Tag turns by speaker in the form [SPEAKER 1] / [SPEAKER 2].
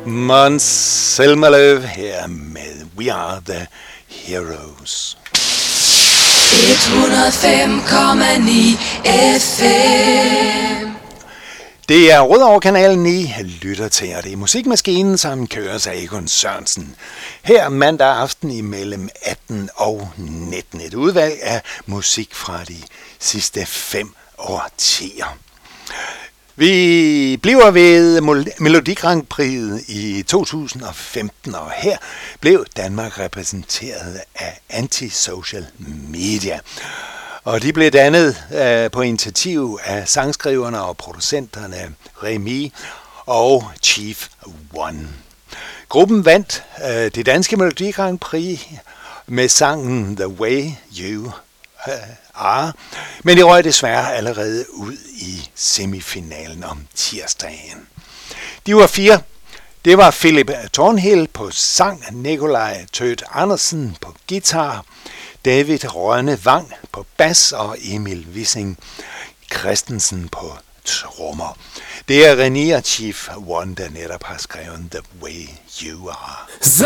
[SPEAKER 1] Måns Zelmerlöw her med We Are The Heroes.
[SPEAKER 2] 105,9 FM.
[SPEAKER 1] Det er Rødovre-kanalen, I lytter til, og det er Musikmaskinen, som køres af Egon Sørensen. Her mandag aften imellem 18 og 19. Et udvalg af musik fra de sidste 5 årtier. Vi bliver ved Melodi Grand Prix i 2015, og her blev Danmark repræsenteret af Antisocial Media. Og de blev dannet på initiativ af sangskriverne og producenterne Remy og Chief One. Gruppen vandt det danske Melodi Grand Prix med sangen The Way You Are, men de røg desværre allerede ud i semifinalen om tirsdagen. De var 4. Det var Philip Thornhill på sang, Nikolaj Tøt Andersen på guitar, David Rønne Vang på bas og Emil Wissing Christensen på trommer. Det er René og Chief One, der netop har skrevet The Way You Are.